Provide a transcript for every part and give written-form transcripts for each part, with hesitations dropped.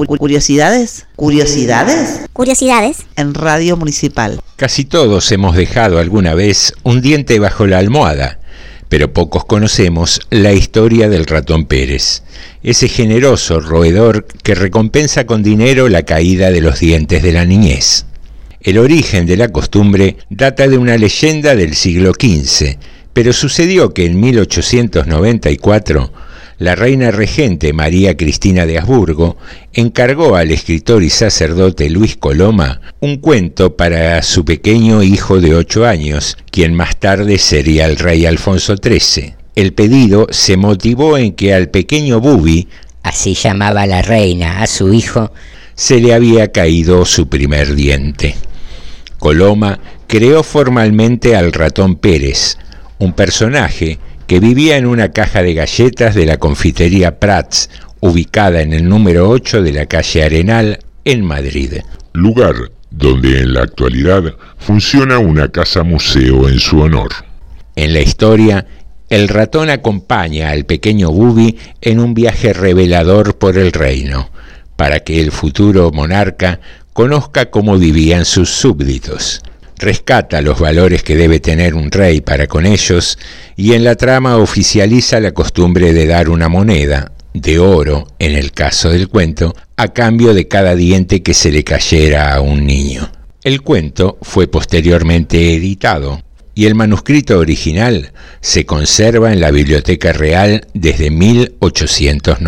¿Curiosidades? ¿Curiosidades? Curiosidades En Radio Municipal. Casi todos hemos dejado alguna vez un diente bajo la almohada, pero pocos conocemos la historia del ratón Pérez, ese generoso roedor que recompensa con dinero la caída de los dientes de la niñez. El origen de la costumbre data de una leyenda del siglo XV, pero sucedió que en 1894 la reina regente María Cristina de Habsburgo encargó al escritor y sacerdote Luis Coloma un cuento para su pequeño hijo de 8 años, quien más tarde sería el rey Alfonso XIII. El pedido se motivó en que al pequeño Bubi, así llamaba la reina a su hijo, se le había caído su primer diente. Coloma creó formalmente al ratón Pérez, un personaje que vivía en una caja de galletas de la confitería Prats, ubicada en el número 8 de la calle Arenal, en Madrid. Lugar donde en la actualidad funciona una casa museo en su honor. En la historia, el ratón acompaña al pequeño Bubi en un viaje revelador por el reino, para que el futuro monarca conozca cómo vivían sus súbditos. Rescata los valores que debe tener un rey para con ellos y en la trama oficializa la costumbre de dar una moneda, de oro en el caso del cuento, a cambio de cada diente que se le cayera a un niño. El cuento fue posteriormente editado y el manuscrito original se conserva en la Biblioteca Real desde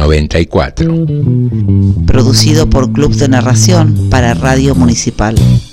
1894. Producido por Club de Narración para Radio Municipal.